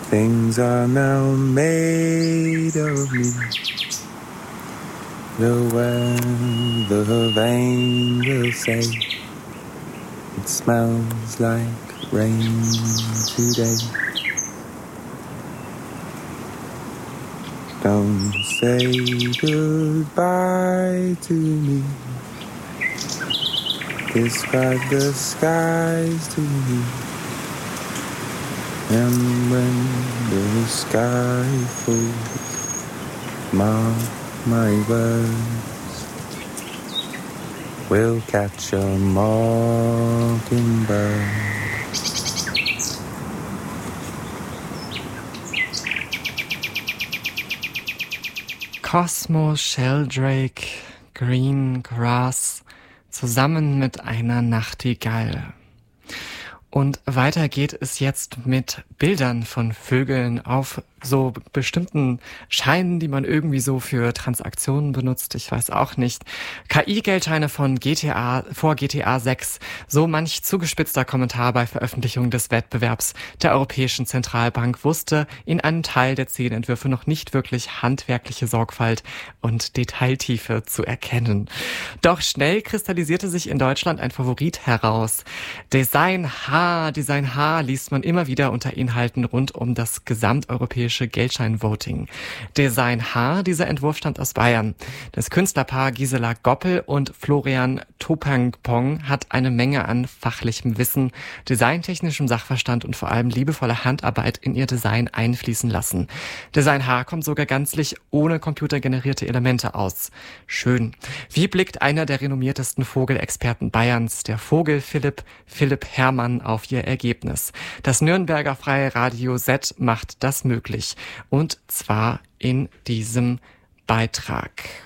Things are now made of me. The weather of angels say it smells like rain today. Don't say goodbye to me. Describe the skies to me. And when the sky falls, mark my words, we'll catch a mockingbird. Cosmo, Sheldrake, Green Grass zusammen mit einer Nachtigall. Und weiter geht es jetzt mit Bildern von Vögeln auf so bestimmten Scheinen, die man irgendwie so für Transaktionen benutzt. Ich weiß auch nicht. KI-Geldscheine von vor GTA 6. So manch zugespitzter Kommentar bei Veröffentlichung des Wettbewerbs der Europäischen Zentralbank wusste in einem Teil der 10 Entwürfe noch nicht wirklich handwerkliche Sorgfalt und Detailtiefe zu erkennen. Doch schnell kristallisierte sich in Deutschland ein Favorit heraus. Design H liest man immer wieder unter Inhalten rund um das gesamteuropäische Geldschein-Voting. Design H, dieser Entwurf stammt aus Bayern. Das Künstlerpaar Gisela Goppel und Florian Topangpong hat eine Menge an fachlichem Wissen, designtechnischem Sachverstand und vor allem liebevoller Handarbeit in ihr Design einfließen lassen. Design H kommt sogar gänzlich ohne computergenerierte Elemente aus. Schön. Wie blickt einer der renommiertesten Vogelexperten Bayerns, der Vogel Philipp Herrmann, auf ihr Ergebnis? Das Nürnberger Freie Radio Z macht das möglich. Und zwar in diesem Beitrag.